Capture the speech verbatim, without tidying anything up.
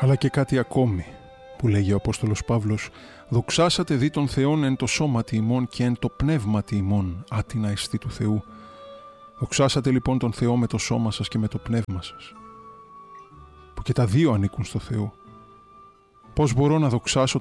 Αλλά και κάτι ακόμη, που λέγει ο Απόστολος Παύλος, «Δοξάσατε δι τον Θεόν εν το σώματι ημών και εν το πνεύματι ημών, άτινα εστί του Θεού». Δοξάσατε λοιπόν τον Θεό με το σώμα σας και με το πνεύμα σας, που και τα δύο ανήκουν στο Θεό. Πώς μπορώ να δοξάσω